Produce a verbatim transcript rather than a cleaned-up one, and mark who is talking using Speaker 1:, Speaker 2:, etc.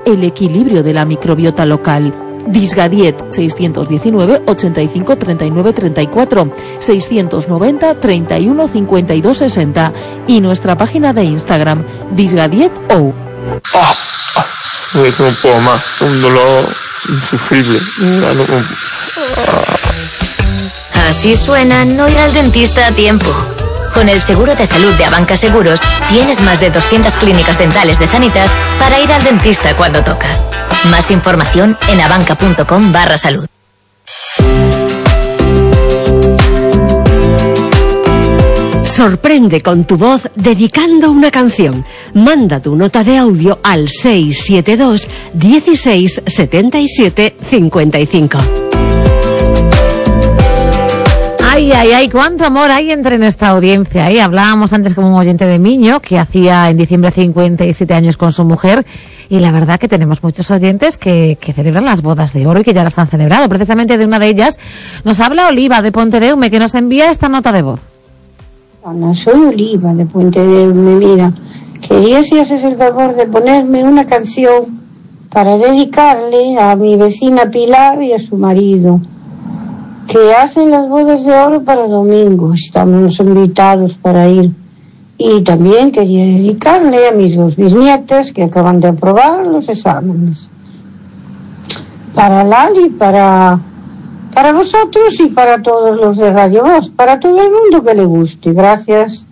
Speaker 1: el equilibrio de la microbiota local. Disgadiet, seiscientos diecinueve, ochenta y cinco, treinta y nueve, treinta y cuatro, seiscientos noventa, treinta y uno, cincuenta y dos, sesenta y nuestra página de Instagram, Disgadiet O.
Speaker 2: Ah, no puedo más, un dolor insufrible.
Speaker 3: Así suena no ir al dentista a tiempo. Con el seguro de salud de Abanca Seguros, tienes más de doscientas clínicas dentales de Sanitas para ir al dentista cuando toca. Más información en abanca.com barra salud.
Speaker 4: Sorprende con tu voz dedicando una canción. Manda tu nota de audio al seis siete dos, dieciséis, setenta y siete, cincuenta y cinco.
Speaker 5: Ay, ay, ay, cuánto amor hay entre nuestra audiencia. ¿eh? Hablábamos antes con un oyente de Miño que hacía en diciembre cincuenta y siete años con su mujer, y la verdad que tenemos muchos oyentes que, que celebran las bodas de oro y que ya las han celebrado. Precisamente de una de ellas nos habla Oliva de Pontedeume, que nos envía esta nota de voz.
Speaker 6: Ana, soy Oliva de Pontedeume. Mira, quería si haces el favor de ponerme una canción para dedicarle a mi vecina Pilar y a su marido, que hacen las bodas de oro para domingo. Estamos invitados para ir. Y también quería dedicarle a mis dos bisnietas que acaban de aprobar los exámenes. Para Lali, para, para vosotros y para todos los de Radio Voz, para todo el mundo que le guste. Gracias.